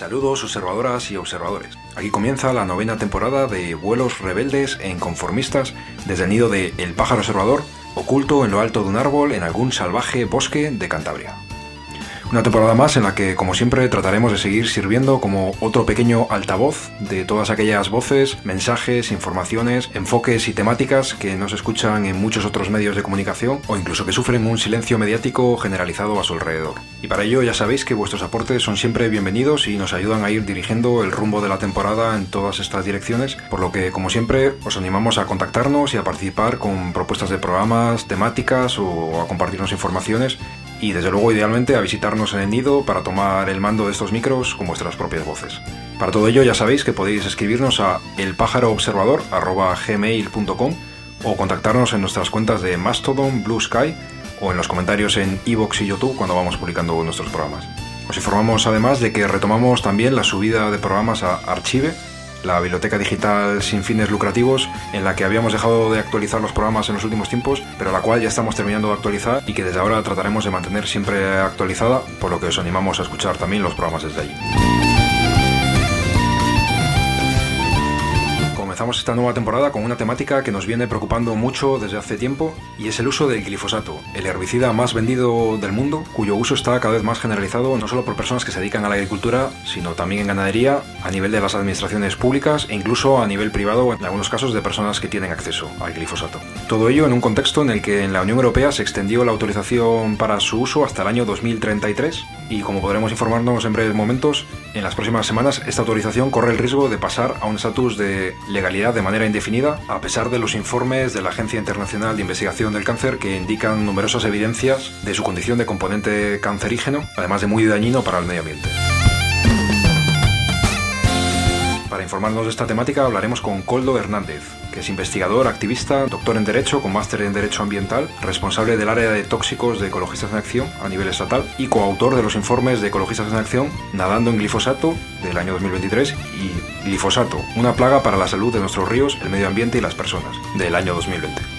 Saludos observadoras y observadores. Aquí comienza la 9ª temporada de Vuelos rebeldes e inconformistas desde el nido de El pájaro observador, oculto en lo alto de un árbol en algún salvaje bosque de Cantabria. Una temporada más en la que, como siempre, trataremos de seguir sirviendo como otro pequeño altavoz de todas aquellas voces, mensajes, informaciones, enfoques y temáticas que no se escuchan en muchos otros medios de comunicación o incluso que sufren un silencio mediático generalizado a su alrededor. Y para ello ya sabéis que vuestros aportes son siempre bienvenidos y nos ayudan a ir dirigiendo el rumbo de la temporada en todas estas direcciones, por lo que, como siempre, os animamos a contactarnos y a participar con propuestas de programas, temáticas o a compartirnos informaciones. Y desde luego, idealmente, a visitarnos en el nido para tomar el mando de estos micros con vuestras propias voces. Para todo ello ya sabéis que podéis escribirnos a elpajaroobservador@gmail.com o contactarnos en nuestras cuentas de Mastodon, Blue Sky o en los comentarios en iVoox y YouTube cuando vamos publicando nuestros programas. Os informamos además de que retomamos también la subida de programas a Archive, la biblioteca digital sin fines lucrativos en la que habíamos dejado de actualizar los programas en los últimos tiempos, pero la cual ya estamos terminando de actualizar y que desde ahora trataremos de mantener siempre actualizada, por lo que os animamos a escuchar también los programas desde allí. Comenzamos esta nueva temporada con una temática que nos viene preocupando mucho desde hace tiempo y es el uso del glifosato, el herbicida más vendido del mundo, cuyo uso está cada vez más generalizado no solo por personas que se dedican a la agricultura, sino también en ganadería, a nivel de las administraciones públicas e incluso a nivel privado en algunos casos de personas que tienen acceso al glifosato. Todo ello en un contexto en el que en la Unión Europea se extendió la autorización para su uso hasta el año 2033 y, como podremos informarnos en breves momentos, en las próximas semanas esta autorización corre el riesgo de pasar a un estatus de legalidad de manera indefinida, a pesar de los informes de la Agencia Internacional de Investigación del Cáncer que indican numerosas evidencias de su condición de componente cancerígeno, además de muy dañino para el medio ambiente. Para informarnos de esta temática hablaremos con Koldo Hernández, que es investigador, activista, doctor en Derecho con máster en Derecho Ambiental, responsable del área de tóxicos de Ecologistas en Acción a nivel estatal y coautor de los informes de Ecologistas en Acción Nadando en glifosato del año 2023 y Glifosato, una plaga para la salud de nuestros ríos, el medio ambiente y las personas del año 2020.